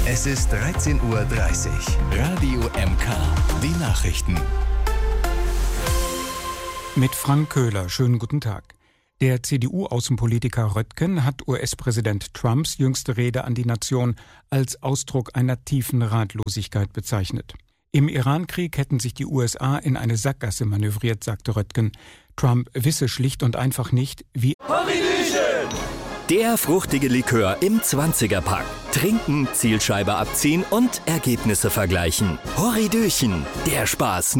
Es ist 13:30 Uhr. Radio MK. Die Nachrichten. Mit Frank Köhler. Schönen guten Tag. Der CDU-Außenpolitiker Röttgen hat US-Präsident Trumps jüngste Rede an die Nation als Ausdruck einer tiefen Ratlosigkeit bezeichnet. Im Iran-Krieg hätten sich die USA in eine Sackgasse manövriert, sagte Röttgen. Trump wisse schlicht und einfach nicht, wie... Der fruchtige Likör im 20er-Pack. Trinken, Zielscheibe abziehen und Ergebnisse vergleichen. Horridöchen, der Spaß